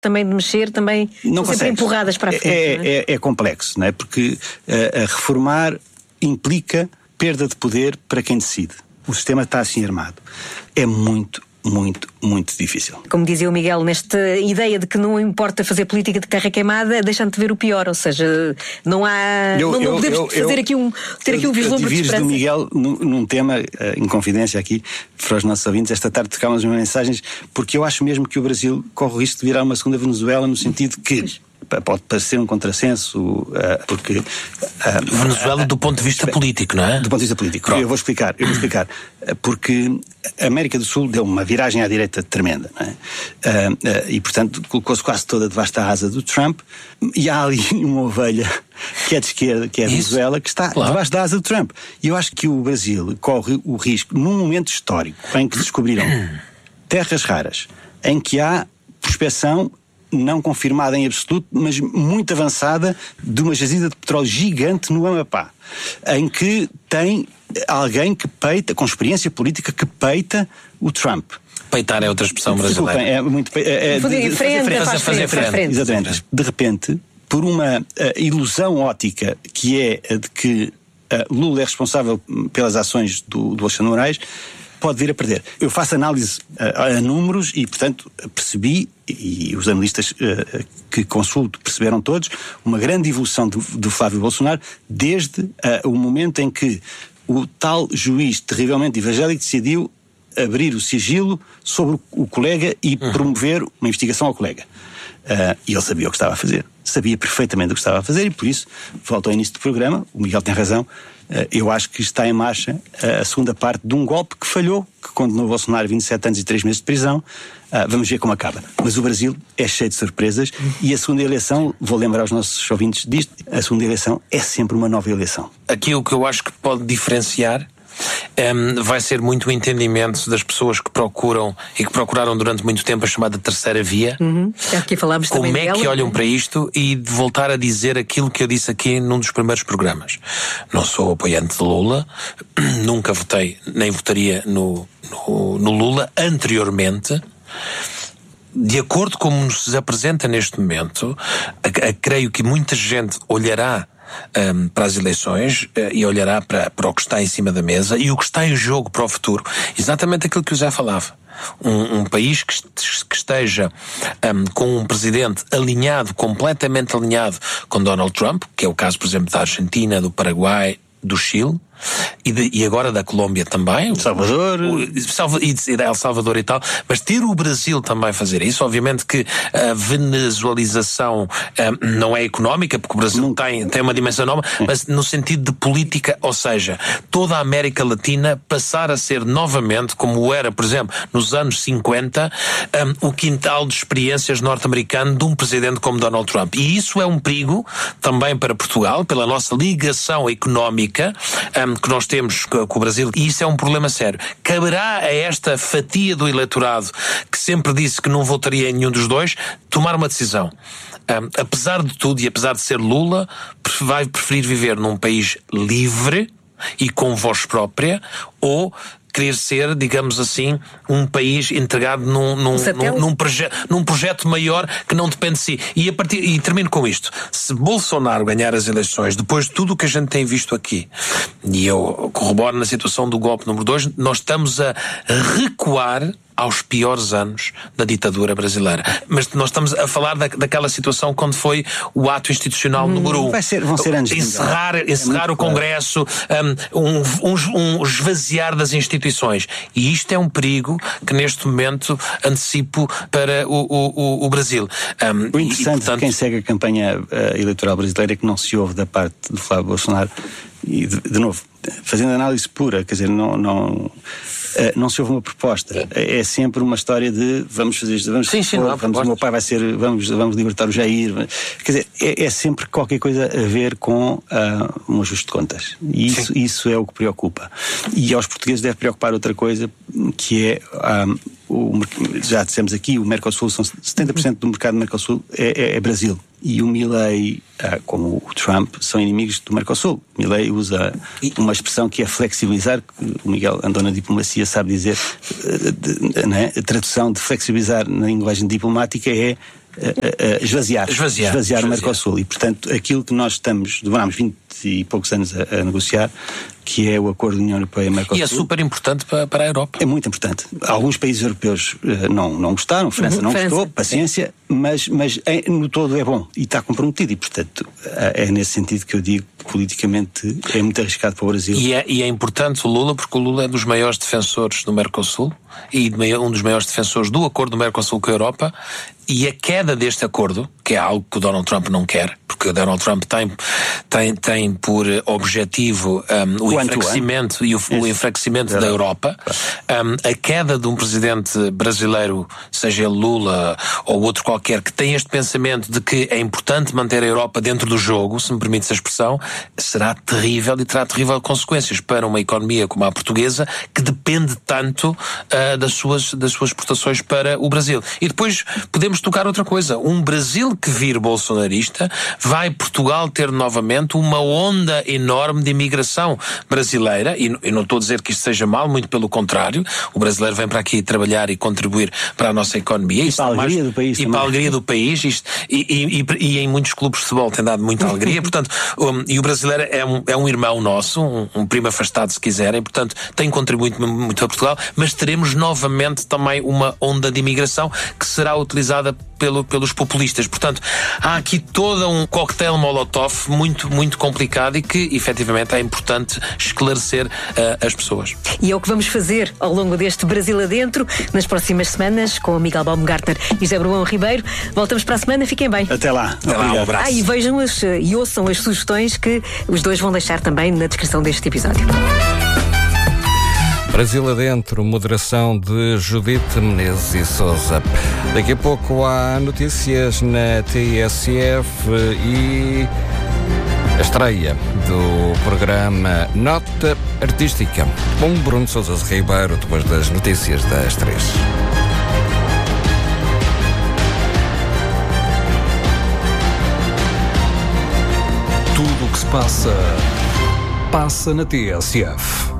também de mexer, também não são sempre empurradas para a frente. É complexo, não é? Porque reformar implica perda de poder para quem decide. O sistema está assim armado. É muito difícil. Como dizia o Miguel, nesta ideia de que não importa fazer política de terra queimada, deixando de ver o pior, ou seja, não há... não podemos ter aqui um vislumbre de esperança. Do Miguel num tema, em confidência aqui, para os nossos ouvintes, esta tarde tocámos umas mensagens, porque eu acho mesmo que o Brasil corre o risco de virar uma segunda Venezuela, no sentido que pode parecer um contrassenso, porque... Venezuela do ponto de vista político, não é? Do ponto de vista político. Eu vou explicar. Porque a América do Sul deu uma viragem à direita tremenda, não é? E, portanto, colocou-se quase toda debaixo da asa do Trump, e há ali uma ovelha que é de esquerda, que é a Venezuela, que está debaixo da asa do Trump. E eu acho que o Brasil corre o risco, num momento histórico, em que descobriram terras raras, em que há prospecção não confirmada em absoluto, mas muito avançada, de uma jazida de petróleo gigante no Amapá, em que tem alguém que peita, com experiência política, que peita o Trump. Peitar é outra expressão brasileira. É muito... fazer frente. Exatamente. De repente, por uma ilusão ótica, que é a de que Lula é responsável pelas ações do Alexandre Moraes, pode vir a perder. Eu faço análise a números e, portanto, percebi, e os analistas que consulto perceberam todos, uma grande evolução do Flávio Bolsonaro desde o momento em que o tal juiz terrivelmente evangélico decidiu abrir o sigilo sobre o colega e promover uma investigação ao colega. E ele sabia o que estava a fazer. Sabia perfeitamente o que estava a fazer e, por isso, volto ao início do programa, o Miguel tem razão, eu acho que está em marcha a segunda parte de um golpe que falhou, que condenou Bolsonaro a 27 anos e 3 meses de prisão. Vamos ver como acaba. Mas o Brasil é cheio de surpresas e a segunda eleição, vou lembrar aos nossos ouvintes disto, a segunda eleição é sempre uma nova eleição. Aqui o que eu acho que pode diferenciar vai ser muito o entendimento das pessoas que procuram e que procuraram durante muito tempo a chamada terceira via. Aqui falámos como também é que olham para isto e de voltar a dizer aquilo que eu disse aqui num dos primeiros programas. Não sou apoiante de Lula, nunca votei, nem votaria no Lula anteriormente. De acordo com como nos apresenta neste momento, creio que muita gente olhará para as eleições e olhará para o que está em cima da mesa e o que está em jogo para o futuro. Exatamente aquilo que o Zé falava. Um país que esteja com um presidente completamente alinhado com Donald Trump, que é o caso, por exemplo, da Argentina, do Paraguai, do Chile e agora da Colômbia também, Salvador e da El Salvador e tal, mas ter o Brasil também fazer isso, obviamente que a venezualização não é económica, porque o Brasil tem uma dimensão nova, mas no sentido de política, ou seja, toda a América Latina passar a ser novamente, como era, por exemplo, nos anos 50, o quintal de experiências norte-americano de um presidente como Donald Trump. E isso é um perigo também para Portugal, pela nossa ligação económica que nós temos com o Brasil, e isso é um problema sério. Caberá a esta fatia do eleitorado que sempre disse que não votaria em nenhum dos dois tomar uma decisão. Apesar de tudo e apesar de ser Lula, vai preferir viver num país livre e com voz própria, ou querer ser, digamos assim, um país entregado num projeto maior que não depende de si. E termino com isto. Se Bolsonaro ganhar as eleições, depois de tudo o que a gente tem visto aqui, e eu corroboro na situação do golpe número 2, nós estamos a recuar aos piores anos da ditadura brasileira. Mas nós estamos a falar daquela situação quando foi o ato institucional número 1. Vão ser anos. Encerrar o Congresso, um esvaziar das instituições. E isto é um perigo que neste momento antecipo para o Brasil. O interessante de quem segue a campanha eleitoral brasileira é que não se ouve da parte do Flávio Bolsonaro, e de novo, fazendo análise pura, quer dizer, não se ouve uma proposta. É sempre uma história de vamos fazer isto, o meu pai vai ser, vamos libertar o Jair. Quer dizer, é sempre qualquer coisa a ver com um ajuste de contas. E isso é o que preocupa. E aos portugueses deve preocupar outra coisa, que é já dissemos aqui, o Mercosul, 70% do mercado do Mercosul é Brasil. E o Milei, como o Trump, são inimigos do Mercosul. O Milei usa uma expressão que é flexibilizar, que o Miguel andou na diplomacia, sabe dizer, né? A tradução de flexibilizar na linguagem diplomática é esvaziar o Mercosul. E, portanto, aquilo que nós demorámos 20 e poucos anos a negociar, que é o acordo da União Europeia-Mercosul. E é super importante para a Europa. É muito importante. Alguns países europeus não gostaram, a França não gostou, paciência, mas no todo é bom e está comprometido. E, portanto, é nesse sentido que eu digo que politicamente é muito arriscado para o Brasil. E é importante o Lula, porque o Lula é dos maiores defensores do Mercosul e um dos maiores defensores do acordo do Mercosul com a Europa. E a queda deste acordo, que é algo que o Donald Trump não quer, porque o Donald Trump tem por objetivo o enfraquecimento e o enfraquecimento da Europa. A queda de um presidente brasileiro, seja ele Lula ou outro qualquer, que tem este pensamento de que é importante manter a Europa dentro do jogo, se me permite essa expressão, será terrível e terá terrível consequências para uma economia como a portuguesa, que depende tanto das suas exportações para o Brasil. E depois podemos tocar outra coisa. Um Brasil que vir bolsonarista, vai Portugal ter novamente uma onda enorme de imigração brasileira, e não estou a dizer que isto seja mal, muito pelo contrário. O brasileiro vem para aqui trabalhar e contribuir para a nossa economia. E para a alegria do país. E para a alegria do país. E em muitos clubes de futebol tem dado muita alegria. Portanto, e o brasileiro é um irmão nosso, um primo afastado, se quiserem. Portanto, tem contribuído muito a Portugal, mas teremos novamente também uma onda de imigração que será utilizada pelos populistas. Portanto, há aqui todo um coquetel molotov muito, muito complicado e que, efetivamente, é importante esclarecer as pessoas. E é o que vamos fazer ao longo deste Brasil Adentro, nas próximas semanas, com o Miguel Baumgartner e José Bruão Ribeiro. Voltamos para a semana, fiquem bem. Até lá. Um abraço. E vejam e ouçam as sugestões que os dois vão deixar também na descrição deste episódio. Brasil Adentro, moderação de Judite Menezes e Sousa. Daqui a pouco há notícias na TSF e a estreia do programa Nota Artística com Bruno Sousa Ribeiro, depois das notícias das 3. Tudo o que se passa na TSF.